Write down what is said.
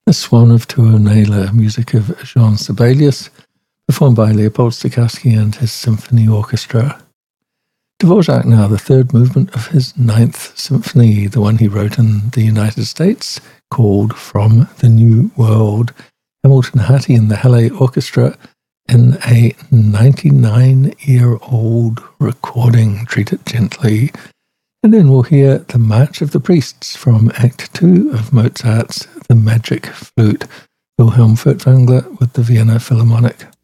The Swan of Tuonela, music of Jean Sibelius, performed by Leopold Stokowski and his symphony orchestra. Dvorak now, the third movement of his Ninth Symphony, the one he wrote in the United States, called From the New World. Hamilton Hattie and the Halle Orchestra in a 99-year-old recording. Treat it gently. And then we'll hear the March of the Priests from Act 2 of Mozart's The Magic Flute, Wilhelm Furtwängler with the Vienna Philharmonic.